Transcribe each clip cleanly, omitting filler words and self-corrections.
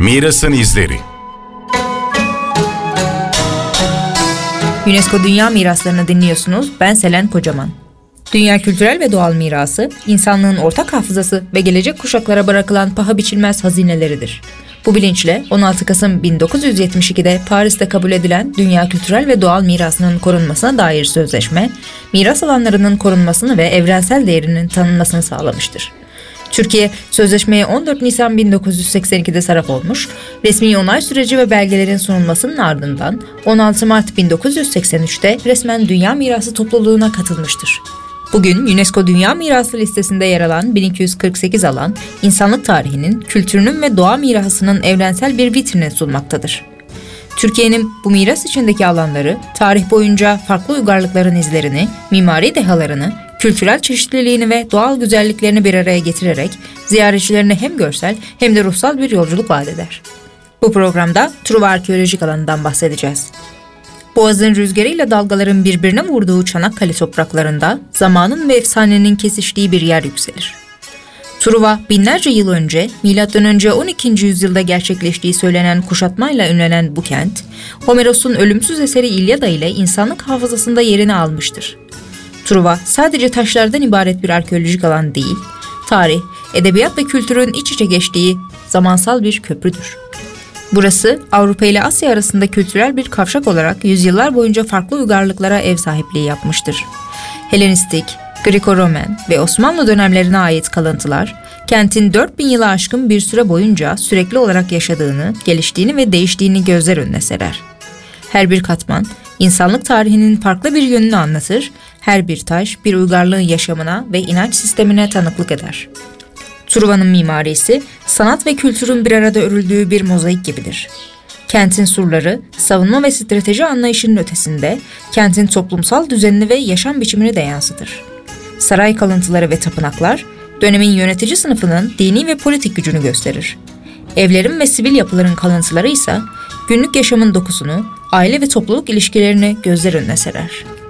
Mirasın izleri. UNESCO Dünya Miraslarını dinliyorsunuz. Ben Selen Kocaman. Dünya kültürel ve doğal mirası, insanlığın ortak hafızası ve gelecek kuşaklara bırakılan paha biçilmez hazineleridir. Bu bilinçle 16 Kasım 1972'de Paris'te kabul edilen Dünya Kültürel ve Doğal Mirasının korunmasına dair sözleşme, miras alanlarının korunmasını ve evrensel değerinin tanınmasını sağlamıştır. Türkiye, sözleşmeye 14 Nisan 1982'de taraf olmuş, resmi onay süreci ve belgelerin sunulmasının ardından 16 Mart 1983'te resmen Dünya Mirası topluluğuna katılmıştır. Bugün UNESCO Dünya Mirası listesinde yer alan 1248 alan, insanlık tarihinin, kültürünün ve doğa mirasının evrensel bir vitrini sunmaktadır. Türkiye'nin bu miras içindeki alanları, tarih boyunca farklı uygarlıkların izlerini, mimari dehalarını, kültürel çeşitliliğini ve doğal güzelliklerini bir araya getirerek ziyaretçilerine hem görsel hem de ruhsal bir yolculuk vaat eder. Bu programda Truva arkeolojik alanından bahsedeceğiz. Boğazın rüzgarıyla dalgaların birbirine vurduğu Çanakkale topraklarında zamanın ve efsanenin kesiştiği bir yer yükselir. Truva, binlerce yıl önce, M.Ö. 12. yüzyılda gerçekleştiği söylenen kuşatmayla ünlenen bu kent, Homeros'un ölümsüz eseri İlyada ile insanlık hafızasında yerini almıştır. Truva, sadece taşlardan ibaret bir arkeolojik alan değil, tarih, edebiyat ve kültürün iç içe geçtiği zamansal bir köprüdür. Burası, Avrupa ile Asya arasında kültürel bir kavşak olarak yüzyıllar boyunca farklı uygarlıklara ev sahipliği yapmıştır. Helenistik, Greko-Romen ve Osmanlı dönemlerine ait kalıntılar, kentin 4000 yılı aşkın bir süre boyunca sürekli olarak yaşadığını, geliştiğini ve değiştiğini gözler önüne serer. Her bir katman, insanlık tarihinin farklı bir yönünü anlatır, her bir taş bir uygarlığın yaşamına ve inanç sistemine tanıklık eder. Truva'nın mimarisi, sanat ve kültürün bir arada örüldüğü bir mozaik gibidir. Kentin surları, savunma ve strateji anlayışının ötesinde, kentin toplumsal düzenini ve yaşam biçimini de yansıtır. Saray kalıntıları ve tapınaklar, dönemin yönetici sınıfının dini ve politik gücünü gösterir. Evlerin ve sivil yapıların kalıntıları ise, günlük yaşamın dokusunu, aile ve topluluk ilişkilerini gözler önüne serer.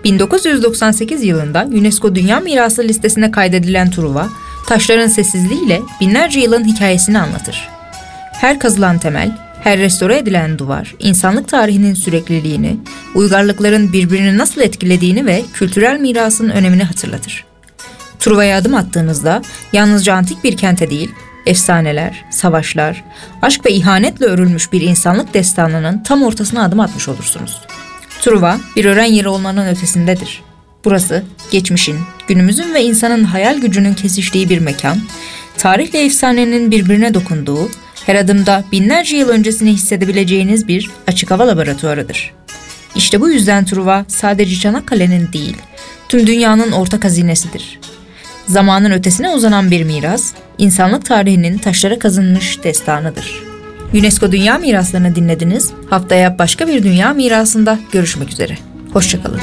1998 yılında UNESCO Dünya Mirası listesine kaydedilen Truva, taşların sessizliğiyle binlerce yılın hikayesini anlatır. Her kazılan temel, her restore edilen duvar, insanlık tarihinin sürekliliğini, uygarlıkların birbirini nasıl etkilediğini ve kültürel mirasın önemini hatırlatır. Truva'ya adım attığınızda yalnızca antik bir kente değil, efsaneler, savaşlar, aşk ve ihanetle örülmüş bir insanlık destanının tam ortasına adım atmış olursunuz. Truva, bir öğren yeri olmanın ötesindedir. Burası, geçmişin, günümüzün ve insanın hayal gücünün kesiştiği bir mekan, tarihle efsanenin birbirine dokunduğu, her adımda binlerce yıl öncesini hissedebileceğiniz bir açık hava laboratuvarıdır. İşte bu yüzden Truva sadece Çanakkale'nin değil, tüm dünyanın ortak hazinesidir. Zamanın ötesine uzanan bir miras, insanlık tarihinin taşlara kazınmış destanıdır. UNESCO Dünya Miraslarını dinlediniz. Haftaya başka bir dünya mirasında görüşmek üzere. Hoşçakalın.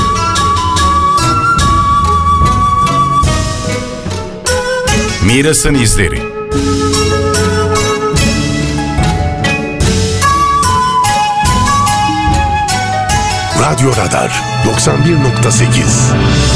Mirasın izleri. Radyo Radar 91.8